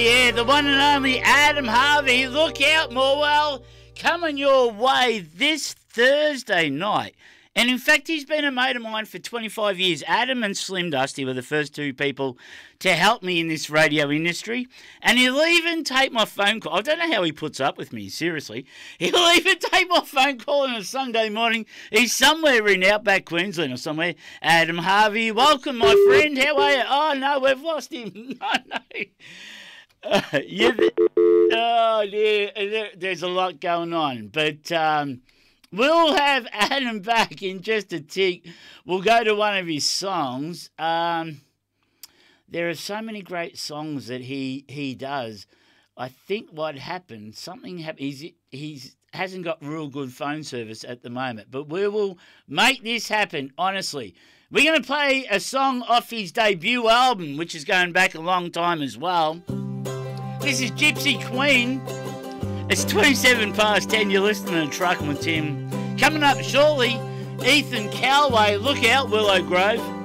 Yeah, the one and only Adam Harvey. Look out, Morwell. Coming your way this Thursday night. And in fact, he's been a mate of mine for 25 years. Adam and Slim Dusty were the first two people to help me in this radio industry. And he'll even take my phone call. I don't know how he puts up with me, seriously. He'll even take my phone call on a Sunday morning. He's somewhere in Outback Queensland or somewhere. Adam Harvey, welcome, my friend. How are you? Oh, no, we've lost him. Oh, no. There's a lot going on. But we'll have Adam back in just a tick. We'll go to one of his songs. There are so many great songs that he does. I think what happened, something happened. He's hasn't got real good phone service at the moment. But we will make this happen, honestly. We're going to play a song off his debut album, which is going back a long time as well. This is Gypsy Queen. It's 27 past 10. You're listening to Truckin' with Tim. Coming up shortly, Ethan Calway. Look out, Willow Grove.